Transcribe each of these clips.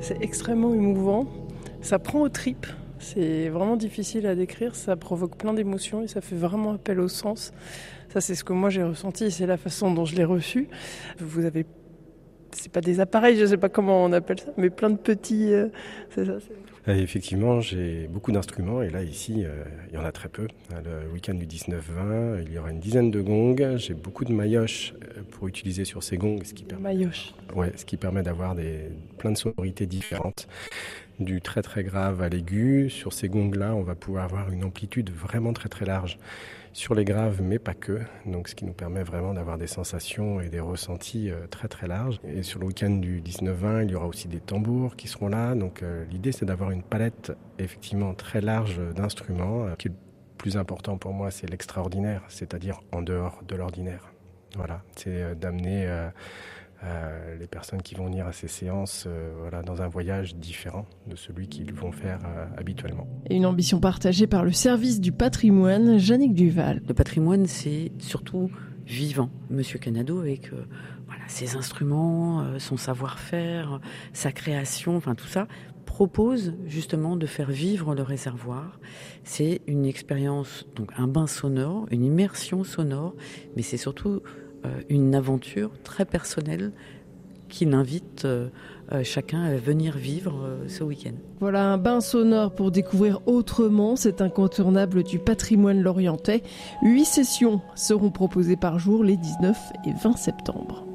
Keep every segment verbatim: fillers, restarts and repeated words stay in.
C'est extrêmement émouvant, ça prend aux tripes. C'est vraiment difficile à décrire, ça provoque plein d'émotions et ça fait vraiment appel au sens. Ça, c'est ce que moi j'ai ressenti et c'est la façon dont je l'ai reçu. Vous avez, c'est pas des appareils, je sais pas comment on appelle ça, mais plein de petits, euh, c'est ça. C'est... Et effectivement, j'ai beaucoup d'instruments et là, ici, euh, il y en a très peu. Le week-end du dix-neuf vingt, il y aura une dizaine de gongs. J'ai beaucoup de maillotches pour utiliser sur ces gongs, ce qui permet, maillotches. Ouais, ce qui permet d'avoir des, plein de sonorités différentes. Du très très grave à l'aigu. Sur ces gongs-là, on va pouvoir avoir une amplitude vraiment très très large sur les graves, mais pas que. Donc, ce qui nous permet vraiment d'avoir des sensations et des ressentis euh, très très larges. Et sur le week-end du dix-neuf vingt, il y aura aussi des tambours qui seront là. Donc, euh, l'idée, c'est d'avoir une palette effectivement très large d'instruments. Ce qui est le plus important pour moi, c'est l'extraordinaire, c'est-à-dire en dehors de l'ordinaire. Voilà, c'est euh, d'amener... Euh, Euh, les personnes qui vont venir à ces séances euh, voilà, dans un voyage différent de celui qu'ils vont faire euh, habituellement. Et une ambition partagée par le service du patrimoine, Jannick Duval. Le patrimoine, c'est surtout vivant. Monsieur Canado, avec euh, voilà, ses instruments, euh, son savoir-faire, sa création, enfin tout ça, propose justement de faire vivre le réservoir. C'est une expérience, donc un bain sonore, une immersion sonore, mais c'est surtout une aventure très personnelle qu'il invite euh, chacun à venir vivre euh, ce week-end. Voilà un bain sonore pour découvrir autrement cet incontournable du patrimoine lorientais. Huit sessions seront proposées par jour les dix-neuf et vingt septembre.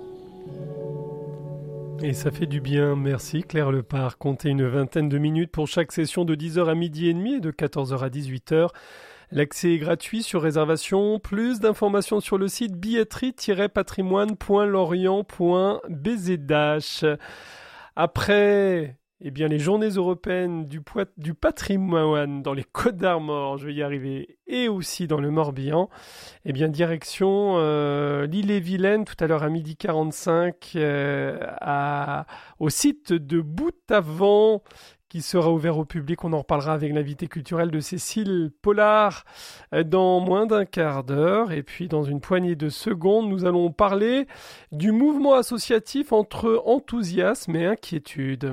Et ça fait du bien, merci Claire Lepard. Comptez une vingtaine de minutes pour chaque session de dix heures à midi et demi et de quatorze heures à dix-huit heures. L'accès est gratuit sur réservation. Plus d'informations sur le site billetterie tiret patrimoine point lorient point b z h. Après eh bien, les journées européennes du, poit- du patrimoine dans les Côtes d'Armor, je vais y arriver, et aussi dans le Morbihan, eh bien, direction euh, l'Ille-et-Vilaine, tout à l'heure à midi quarante-cinq, euh, à, au site de Boutavant, qui sera ouvert au public. On en reparlera avec l'invité culturel de Cécile Pollard dans moins d'un quart d'heure. Et puis, dans une poignée de secondes, nous allons parler du mouvement associatif entre enthousiasme et inquiétude.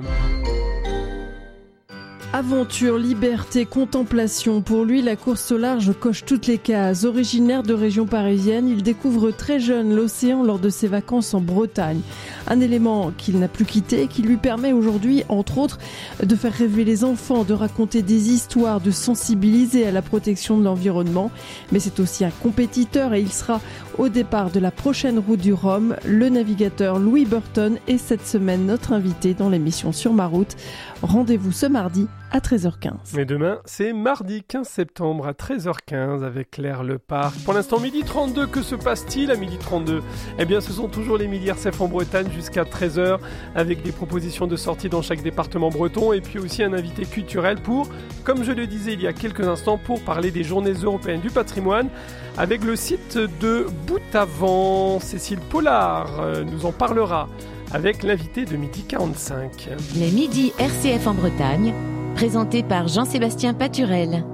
Aventure, liberté, contemplation. Pour lui, la course au large coche toutes les cases. Originaire de région parisienne, il découvre très jeune l'océan lors de ses vacances en Bretagne. Un élément qu'il n'a plus quitté, qui lui permet aujourd'hui, entre autres, de faire rêver les enfants, de raconter des histoires, de sensibiliser à la protection de l'environnement. Mais c'est aussi un compétiteur et il sera au départ de la prochaine route du Rhum. Le navigateur Louis Burton est cette semaine notre invité dans l'émission Sur ma route. Rendez-vous ce mardi à treize heures quinze. Mais demain, c'est mardi quinze septembre à treize heures quinze avec Claire Lepard. Pour l'instant, midi trente-deux, que se passe-t-il à midi trente-deux ? Eh bien, ce sont toujours les Midi R C F en Bretagne jusqu'à treize heures avec des propositions de sortie dans chaque département breton et puis aussi un invité culturel pour, comme je le disais il y a quelques instants, pour parler des journées européennes du patrimoine avec le site de Boutavant. Cécile Pollard euh, nous en parlera avec l'invité de midi quarante-cinq. Les Midi R C F en Bretagne, présenté par Jean-Sébastien Paturel.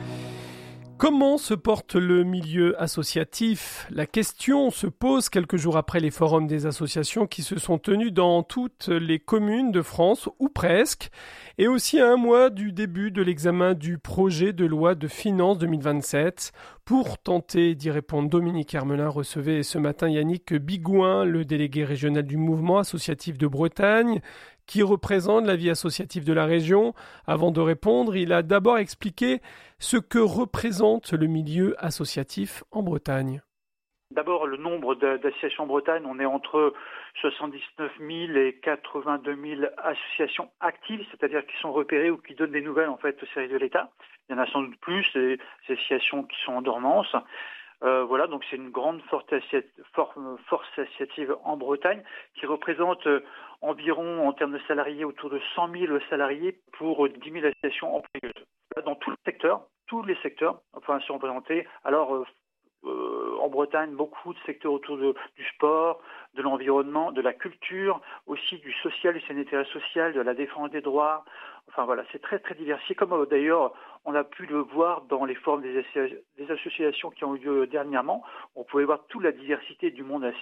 Comment se porte le milieu associatif ? La question se pose quelques jours après les forums des associations qui se sont tenus dans toutes les communes de France, ou presque, et aussi à un mois du début de l'examen du projet de loi de finances deux mille vingt-sept. Pour tenter d'y répondre, Dominique Hermelin recevait ce matin Yannick Bigouin, le délégué régional du mouvement associatif de Bretagne, qui représente la vie associative de la région. Avant de répondre, il a d'abord expliqué ce que représente le milieu associatif en Bretagne. D'abord, le nombre d'associations en Bretagne, on est entre soixante-dix-neuf mille et quatre-vingt-deux mille associations actives, c'est-à-dire qui sont repérées ou qui donnent des nouvelles en fait au service de l'État. Il y en a sans doute plus, des associations qui sont en dormance. Euh, voilà, donc c'est une grande force associative en Bretagne qui représente euh, environ, en termes de salariés, autour de cent mille salariés pour dix mille associations employeuses. Dans tous les secteurs, tous les secteurs, enfin, sont représentés. Alors, euh, euh, en Bretagne, beaucoup de secteurs autour de, du sport, de l'environnement, de la culture, aussi du social, du sanitaire et social, de la défense des droits. Enfin voilà, c'est très très diversifié, comme euh, d'ailleurs on a pu le voir dans les formes des, associ- des associations qui ont eu lieu dernièrement. On pouvait voir toute la diversité du monde associatif.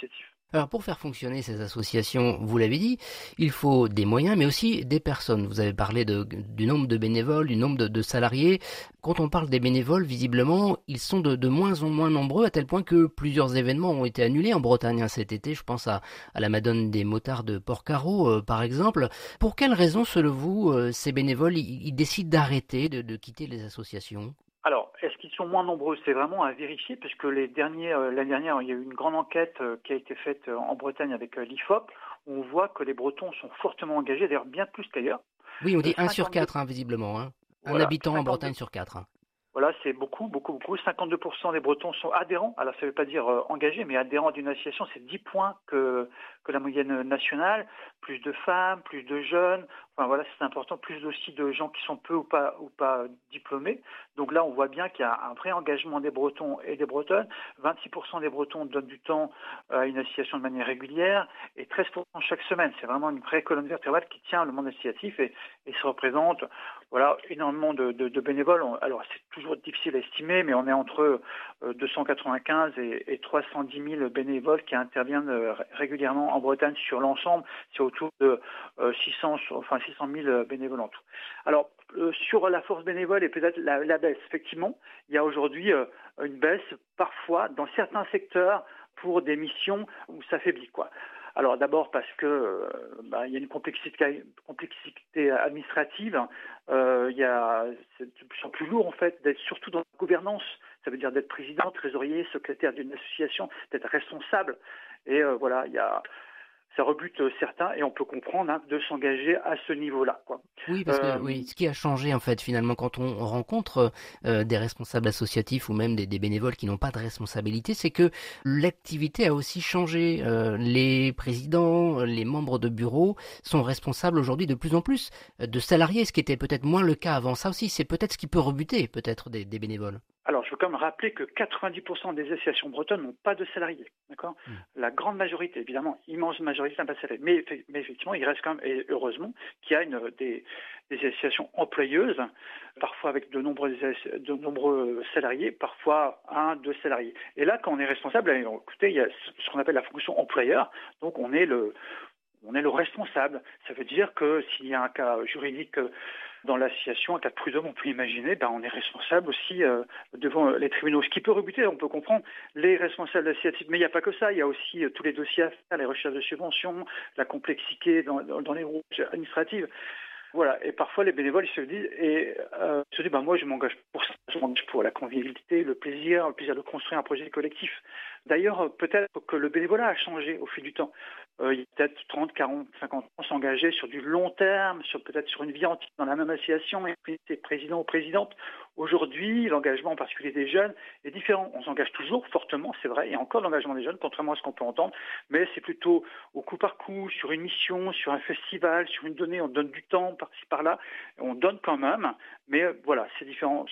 Alors pour faire fonctionner ces associations, vous l'avez dit, il faut des moyens mais aussi des personnes. Vous avez parlé de, du nombre de bénévoles, du nombre de, de salariés. Quand on parle des bénévoles, visiblement, ils sont de, de moins en moins nombreux à tel point que plusieurs événements ont été annulés en Bretagne hein, cet été. Je pense à, à la Madone des motards de Porcaro euh, par exemple. Pour quelles raisons, selon vous, euh, ces bénévoles ils, ils décident d'arrêter, de, de quitter les associations ? Alors, est-ce qu'ils sont moins nombreux ? C'est vraiment à vérifier, puisque les derniers, euh, l'année dernière, il y a eu une grande enquête euh, qui a été faite euh, en Bretagne avec euh, l'I F O P, où on voit que les Bretons sont fortement engagés, d'ailleurs bien plus qu'ailleurs. Oui, on dit euh, un sur quatre, hein, visiblement. Hein. Un voilà, habitant cinquante-deux en Bretagne sur quatre. Hein. Voilà, c'est beaucoup, beaucoup, beaucoup. cinquante-deux pour cent des Bretons sont adhérents. Alors, ça ne veut pas dire euh, engagés, mais adhérents d'une association, c'est dix points que, que la moyenne nationale. Plus de femmes, plus de jeunes. Enfin, voilà, c'est important. Plus aussi de gens qui sont peu ou pas, ou pas diplômés. Donc là, on voit bien qu'il y a un vrai engagement des Bretons et des Bretonnes. vingt-six pour cent des Bretons donnent du temps à une association de manière régulière et treize pour cent chaque semaine. C'est vraiment une vraie colonne vertébrale qui tient le monde associatif et, et se représente voilà, énormément de, de, de bénévoles. Alors, c'est toujours difficile à estimer, mais on est entre deux cent quatre-vingt-quinze et, et trois cent dix mille bénévoles qui interviennent régulièrement en Bretagne sur l'ensemble. C'est autour de euh, six cents, enfin six cent mille bénévoles en tout. Alors, euh, sur la force bénévole et peut-être la, la baisse, effectivement, il y a aujourd'hui euh, une baisse parfois dans certains secteurs pour des missions où ça faiblit, quoi. Alors d'abord parce que euh, bah, il y a une complexité, complexité administrative. Euh, il y a c'est de plus en plus lourd en fait d'être surtout dans la gouvernance. Ça veut dire d'être président, trésorier, secrétaire d'une association, d'être responsable. Et euh, voilà, il y a ça rebute certains et on peut comprendre hein, de s'engager à ce niveau-là, quoi. Oui, parce que Euh, oui, ce qui a changé en fait finalement quand on rencontre euh, des responsables associatifs ou même des, des bénévoles qui n'ont pas de responsabilité, c'est que l'activité a aussi changé. Euh, les présidents, les membres de bureau sont responsables aujourd'hui de plus en plus de salariés, ce qui était peut-être moins le cas avant. Ça aussi, c'est peut-être ce qui peut rebuter peut-être des, des bénévoles. Alors, je veux quand même rappeler que quatre-vingt-dix pour cent des associations bretonnes n'ont pas de salariés, d'accord ? Mmh. La grande majorité, évidemment, immense majorité n'a pas de salariés. Mais, mais effectivement, il reste quand même, et heureusement, qu'il y a une, des, des associations employeuses, parfois avec de nombreux, de nombreux salariés, parfois un, deux salariés. Et là, quand on est responsable, écoutez, il y a ce qu'on appelle la fonction employeur, donc on est le... On est le responsable. Ça veut dire que s'il y a un cas juridique dans l'association, un cas de prud'homme, on peut imaginer, ben on est responsable aussi euh, devant les tribunaux. Ce qui peut rebuter, on peut comprendre, les responsables associatifs. Mais il n'y a pas que ça. Il y a aussi euh, tous les dossiers à faire, les recherches de subventions, la complexité dans, dans, dans les rouages administratifs. Voilà, et parfois les bénévoles ils se disent, et euh, se disent, ben moi je m'engage pour ça, je m'engage pour la convivialité, le plaisir, le plaisir de construire un projet collectif. D'ailleurs, peut-être que le bénévolat a changé au fil du temps. Euh, il y a peut-être trente, quarante, cinquante ans s'engager sur du long terme, sur peut-être sur une vie entière dans la même association, et puis c'est président ou présidente. Aujourd'hui, l'engagement en particulier des jeunes est différent. On s'engage toujours fortement, c'est vrai, il y a encore l'engagement des jeunes, contrairement à ce qu'on peut entendre, mais c'est plutôt au coup par coup, sur une mission, sur un festival, sur une donnée, on donne du temps par-ci par-là, on donne quand même, mais voilà, c'est différent.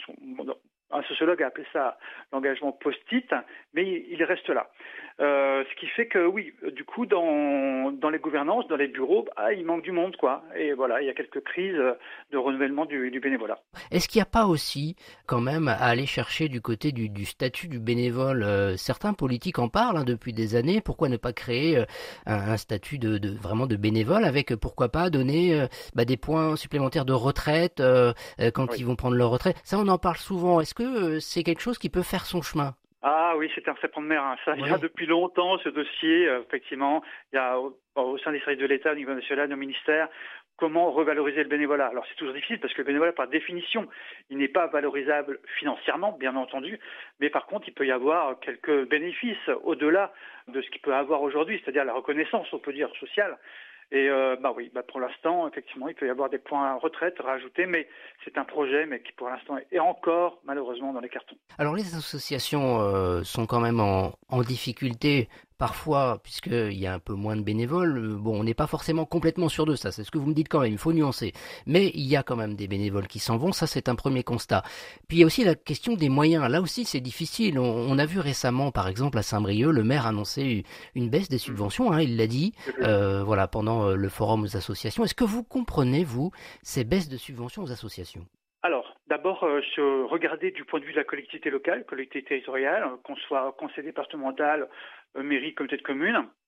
Un sociologue a appelé ça l'engagement post-it, mais il reste là. Euh, ce qui fait que oui, du coup, dans, dans les gouvernances, dans les bureaux, ah, il manque du monde, quoi. Et voilà, il y a quelques crises de renouvellement du, du bénévolat. Est-ce qu'il n'y a pas aussi, quand même, à aller chercher du côté du, du statut du bénévole euh, certains politiques en parlent hein, depuis des années. Pourquoi ne pas créer euh, un, un statut de, de vraiment de bénévole avec, pourquoi pas, donner euh, bah, des points supplémentaires de retraite euh, euh, quand oui. ils vont prendre leur retraite. Ça, on en parle souvent. Est-ce que euh, c'est quelque chose qui peut faire son chemin ? Ah oui, c'est un serpent de mer. Hein. Ça vient oui. depuis longtemps, ce dossier. Euh, effectivement, il y a au, au sein des services de l'État, au niveau national, nos ministères, comment revaloriser le bénévolat. Alors c'est toujours difficile parce que le bénévolat, par définition, il n'est pas valorisable financièrement, bien entendu, mais par contre, il peut y avoir quelques bénéfices au-delà de ce qu'il peut avoir aujourd'hui, c'est-à-dire la reconnaissance, on peut dire, sociale. Et euh, bah oui, bah pour l'instant, effectivement, il peut y avoir des points à retraite rajoutés, mais c'est un projet, mais qui pour l'instant est encore malheureusement dans les cartons. Alors les associations euh, sont quand même en, en difficulté parfois, puisqu'il y a un peu moins de bénévoles. Bon, on n'est pas forcément complètement sûr de ça, c'est ce que vous me dites quand même, il faut nuancer. Mais il y a quand même des bénévoles qui s'en vont, ça c'est un premier constat. Puis il y a aussi la question des moyens, là aussi c'est difficile. On, on a vu récemment, par exemple, à Saint-Brieuc, le maire annoncer une baisse des subventions, hein, il l'a dit, euh, voilà, pendant le forum aux associations. Est-ce que vous comprenez, vous, ces baisses de subventions aux associations ? Alors, d'abord, euh, se regarder du point de vue de la collectivité locale, collectivité territoriale, qu'on soit conseil départemental, euh, mairie, comité de commune.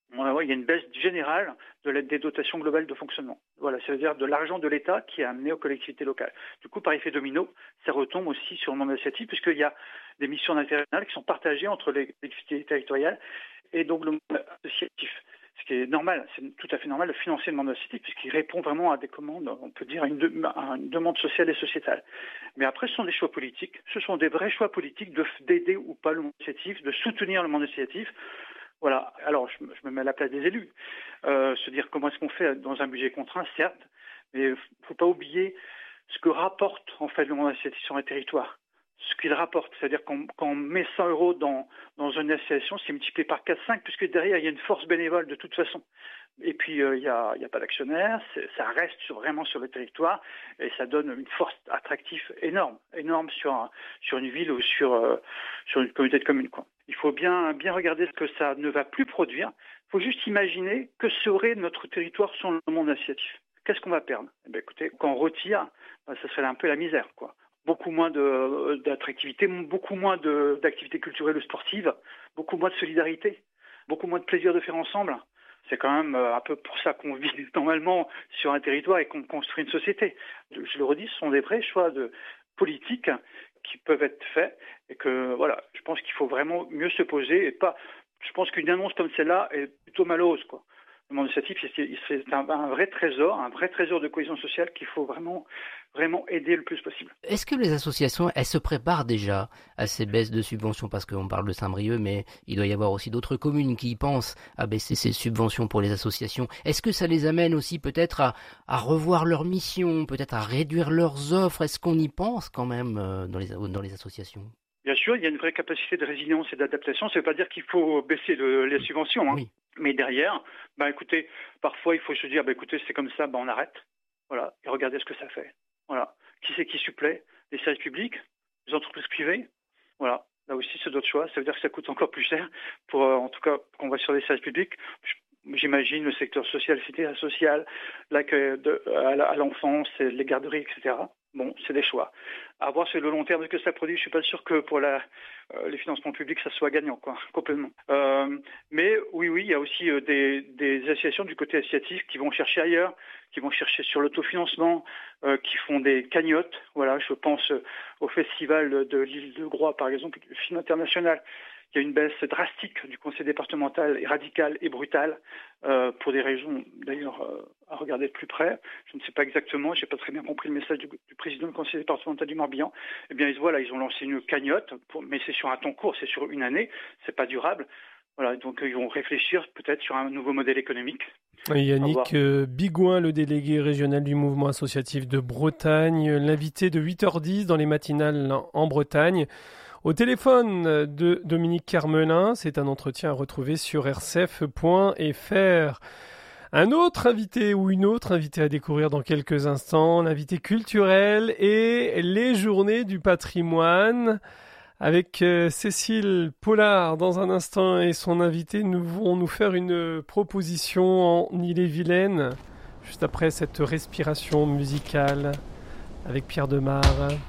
Ouais, il y a une baisse générale de l'aide des dotations globales de fonctionnement. Voilà, c'est-à-dire de l'argent de l'État qui est amené aux collectivités locales. Du coup, par effet domino, ça retombe aussi sur le monde associatif puisqu'il y a des missions internationales qui sont partagées entre les collectivités territoriales et donc le monde associatif. Ce qui est normal, c'est tout à fait normal de financer le monde associatif puisqu'il répond vraiment à des commandes, on peut dire à une, de, à une demande sociale et sociétale. Mais après, ce sont des choix politiques. Ce sont des vrais choix politiques de, d'aider ou pas le monde associatif, de soutenir le monde associatif. Voilà. Alors, je, je me mets à la place des élus. Euh, se dire comment est-ce qu'on fait dans un budget contraint, certes, mais il ne faut pas oublier ce que rapporte en fait le monde associatif sur un territoire. Ce qu'il rapporte, c'est-à-dire qu'on, quand on met cent euros dans, dans une association, c'est multiplié par quatre cinq, puisque derrière, il y a une force bénévole de toute façon. Et puis, euh, il n'y a, y a pas d'actionnaire, c'est, ça reste sur, vraiment sur le territoire, et ça donne une force attractive énorme, énorme sur, un, sur une ville ou sur, euh, sur une communauté de communes, quoi. Il faut bien, bien regarder ce que ça ne va plus produire. Il faut juste imaginer que serait notre territoire sans le monde associatif. Qu'est-ce qu'on va perdre ? Eh bien, écoutez, quand on retire, ben, ça serait un peu la misère, quoi. Beaucoup moins de, d'attractivité, beaucoup moins de, d'activités culturelles ou sportives, beaucoup moins de solidarité, beaucoup moins de plaisir de faire ensemble. C'est quand même un peu pour ça qu'on vit normalement sur un territoire et qu'on construit une société. Je le redis, ce sont des vrais choix de politique qui peuvent être faits et que voilà, je pense qu'il faut vraiment mieux se poser et pas. Je pense qu'une annonce comme celle-là est plutôt malheureuse, quoi. Le monde associatif, c'est un, un vrai trésor, un vrai trésor de cohésion sociale qu'il faut vraiment, vraiment aider le plus possible. Est-ce que les associations, elles se préparent déjà à ces baisses de subventions ? Parce qu'on parle de Saint-Brieuc, mais il doit y avoir aussi d'autres communes qui y pensent à baisser ces subventions pour les associations. Est-ce que ça les amène aussi peut-être à, à revoir leur mission, peut-être à réduire leurs offres ? Est-ce qu'on y pense quand même dans les, dans les associations ? Bien sûr, il y a une vraie capacité de résilience et d'adaptation. Ça ne veut pas dire qu'il faut baisser le, les subventions, hein. Oui. Mais derrière, bah écoutez, parfois il faut se dire, bah écoutez, c'est comme ça, bah on arrête. Voilà, et regardez ce que ça fait. Voilà, qui c'est qui supplée ? Les services publics, les entreprises privées. Voilà, là aussi c'est d'autres choix. Ça veut dire que ça coûte encore plus cher. Pour, euh, en tout cas, quand on va sur les services publics, j'imagine le secteur social, cité social, l'accueil de, à l'enfance, les garderies, et cetera. Bon, c'est des choix. À voir sur le long terme ce que ça produit. Je suis pas sûr que pour la, euh, les financements publics, ça soit gagnant, quoi, complètement. Euh, mais oui, oui, il y a aussi euh, des, des associations du côté associatif qui vont chercher ailleurs, qui vont chercher sur l'autofinancement, euh, qui font des cagnottes. Voilà, je pense euh, au festival de l'île de Groix, par exemple, le film international. Il y a une baisse drastique du conseil départemental, et radicale et brutale, euh, pour des raisons d'ailleurs euh, à regarder de plus près. Je ne sais pas exactement, je n'ai pas très bien compris le message du, du président du conseil départemental du Morbihan. Eh bien, ils, voilà, ils ont lancé une cagnotte, pour, mais c'est sur un temps court, c'est sur une année, c'est pas durable. Voilà, donc ils vont réfléchir peut-être sur un nouveau modèle économique. Yannick euh, Bigouin, le délégué régional du mouvement associatif de Bretagne, l'invité de huit heures dix dans les matinales en Bretagne. Au téléphone de Dominique Carmelin, c'est un entretien à retrouver sur r c f point f r. Un autre invité ou une autre invitée à découvrir dans quelques instants, l'invité culturel et les journées du patrimoine. Avec euh, Cécile Pollard dans un instant et son invité, nous vont nous faire une proposition en Ille-et-Vilaine, juste après cette respiration musicale avec Pierre Demar.